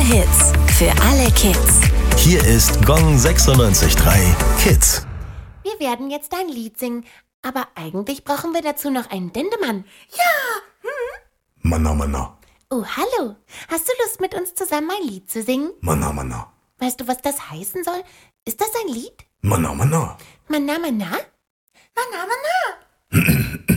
Hits für alle Kids. Hier ist Gong 96.3 Kids. Wir werden jetzt ein Lied singen, aber eigentlich brauchen wir dazu noch einen Dendemann. Manna, Manna. Oh, hallo. Hast du Lust, mit uns zusammen ein Lied zu singen? Manna, Manna. Weißt du, was das heißen soll? Ist das ein Lied? Manna, Manna. Manna, manna? Manna, Manna.